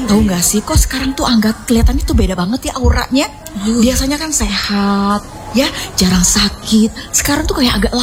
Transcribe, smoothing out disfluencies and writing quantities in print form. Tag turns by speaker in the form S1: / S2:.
S1: Tahu nggak sih, kok sekarang tuh Angga kelihatannya tuh beda banget ya auranya. Biasanya kan sehat, ya jarang sakit. Sekarang tuh kayak agak